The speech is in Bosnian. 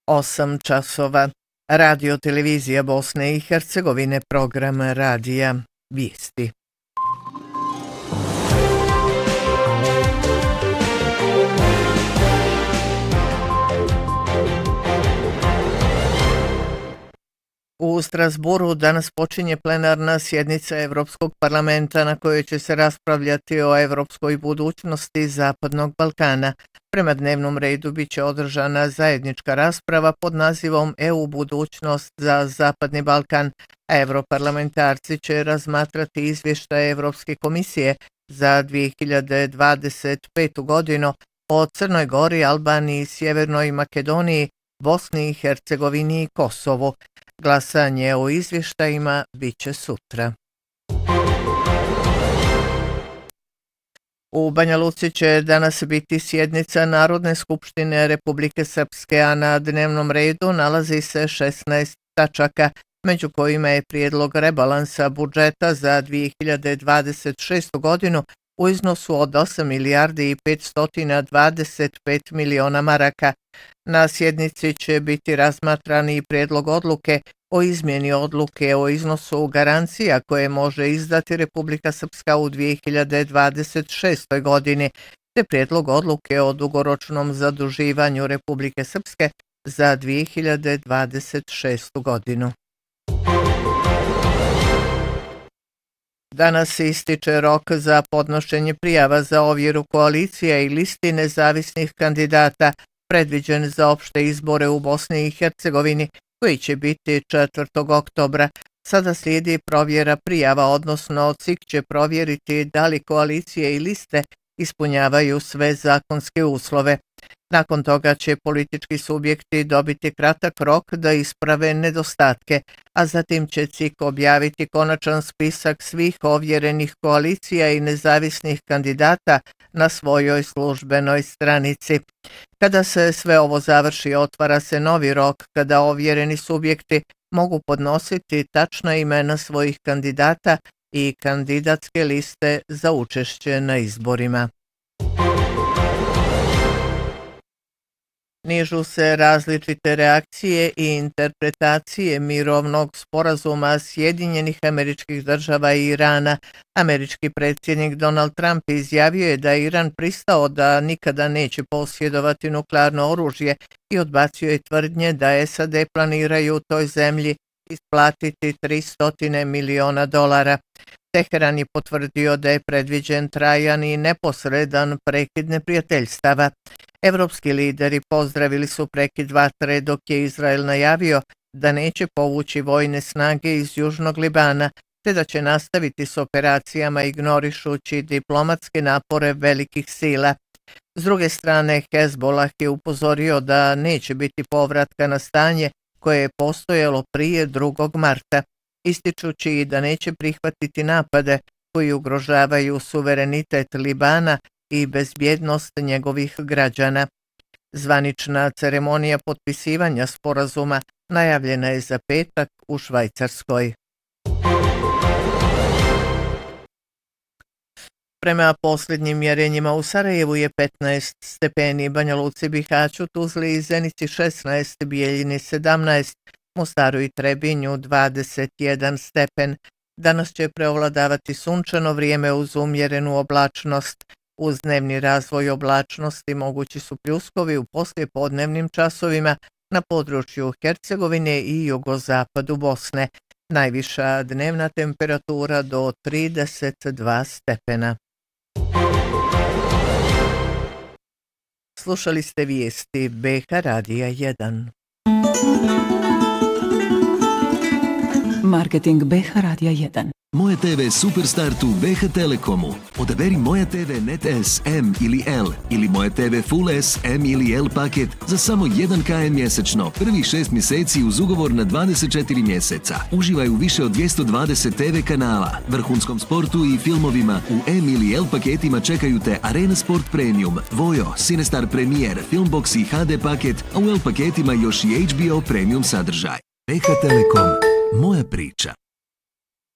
8 časova. Radio televizija Bosne i Hercegovine, program radija Vijesti. U Strasburu danas počinje plenarna sjednica Evropskog parlamenta na kojoj će se raspravljati o evropskoj budućnosti Zapadnog Balkana. Prema dnevnom redu biće održana zajednička rasprava pod nazivom EU budućnost za Zapadni Balkan, a europarlamentarci će razmatrati izvještaj Evropske komisije za 2025. godinu o Crnoj Gori, Albaniji, Sjevernoj Makedoniji, Bosni i Hercegovini i Kosovu. Glasanje o izvještajima biće sutra. U Banja Luci će danas biti sjednica Narodne skupštine Republike Srpske, a na dnevnom redu nalazi se 16 tačaka, među kojima je prijedlog rebalansa budžeta za 2026. godinu u iznosu od 8 milijardi i 525 miliona maraka. Na sjednici će biti razmatrani i prijedlog odluke o izmjeni odluke o iznosu garancija koje može izdati Republika Srpska u 2026. godini, te prijedlog odluke o dugoročnom zaduživanju Republike Srpske za 2026. godinu. Danas ističe rok za podnošenje prijava za ovjeru koalicija i listi nezavisnih kandidata predviđen za opšte izbore u Bosni i Hercegovini, koji će biti 4. oktobra. Sada slijedi provjera prijava, odnosno CIK će provjeriti da li koalicije i liste ispunjavaju sve zakonske uslove. Nakon toga će politički subjekti dobiti kratak rok da isprave nedostatke, a zatim će CIK objaviti konačan spisak svih ovjerenih koalicija i nezavisnih kandidata na svojoj službenoj stranici. Kada se sve ovo završi, otvara se novi rok kada ovjereni subjekti mogu podnositi tačna imena svojih kandidata i kandidatske liste za učešće na izborima. Nižu se različite reakcije i interpretacije mirovnog sporazuma Sjedinjenih Američkih Država i Irana. Američki predsjednik Donald Trump izjavio je da je Iran pristao da nikada neće posjedovati nuklearno oružje i odbacio je tvrdnje da SAD planiraju u toj zemlji isplatiti $300 miliona. Teheran je potvrdio da je predviđen trajan i neposredan prekid neprijateljstava. Evropski lideri pozdravili su prekid vatre, dok je Izrael najavio da neće povući vojne snage iz Južnog Libana, te da će nastaviti s operacijama ignorišući diplomatske napore velikih sila. S druge strane, Hezbollah je upozorio da neće biti povratka na stanje koje je postojalo prije 2. marta, ističući i da neće prihvatiti napade koji ugrožavaju suverenitet Libana i bezbjednost njegovih građana. Zvanična ceremonija potpisivanja sporazuma najavljena je za petak u Švajcarskoj. Prema posljednjim mjerenjima u Sarajevu je 15 stepeni, Banja Luci, Bihaću, Tuzli i Zenici 16, Bijeljini 17, Mostaru i Trebinju 21 stepen. Danas će preovladavati sunčano vrijeme uz umjerenu oblačnost. Uz dnevni razvoj oblačnosti mogući su pljuskovi u poslijepodnevnim časovima na području Hercegovine i jugozapadu Bosne. Najviša dnevna temperatura do 32 stepena. Slušali ste vijesti BH Radija 1. Marketing BH Radija 1. Moja TV Superstartu BH Telekomu. Odaberi Moja TV Net S, M ili L ili Moja TV Full S, M ili L paket za samo 1 kn mjesečno. Prvih 6 mjeseci uz ugovor na 24 mjeseca. Uživaj u više od 220 TV kanala, vrhunskom sportu i filmovima. U M ili L paketima čekaju te Arena Sport Premium, Vojo, Cinestar Premier, Filmbox i HD paket, a u L paketima još i HBO Premium sadržaj. BH Telekom. Moja priča.